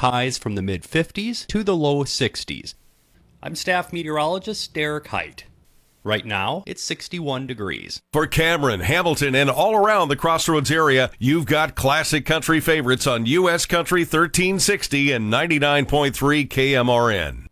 highs from the mid-50s to the low 60s. I'm staff meteorologist Derek Height. Right now, it's 61 degrees. For Cameron, Hamilton, and all around the Crossroads area, you've got classic country favorites on U.S. Country 1360 and 99.3 KMRN.